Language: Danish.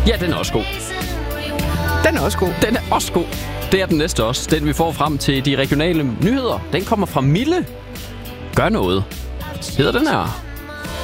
Ja, den er også god. Den er også god. Den er også god. Det er den næste også. Den vi får frem til de regionale nyheder. Den kommer fra Mille. Gør noget. Hedder den her.